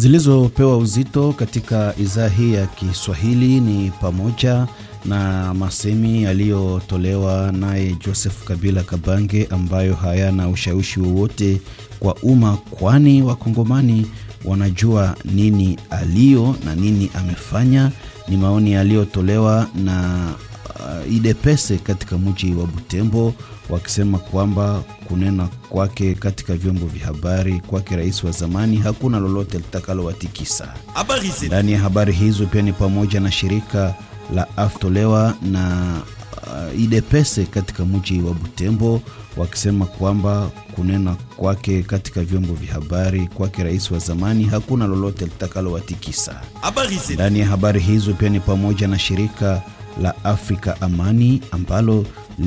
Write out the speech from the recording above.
Zilizopewa uzito katika idhaa hii ya Kiswahili ni pamoja na masemi yaliyotolewa naye Joseph Kabila Kabange ambayo hayana ushawishi wowote kwa umma, kwani wakongomani wanajua nini alio na nini amefanya. Ni maoni yaliyotolewa na idepese katika mji wa Butembo, wakisema kwamba kunena kwake katika vyombo vya habari kwake rais wa zamani hakuna lolote litakalowatikisa. Ndani ya habari hizo pia ni pamoja na shirika la aftolewa na idepese katika mji wa Butembo, wakisema kwamba kunena kwake katika vyombo vya habari kwake rais wa zamani hakuna lolote litakalowatikisa. Ndani ya habari hizo pia ni pamoja na shirika la Afrika Amani ambalo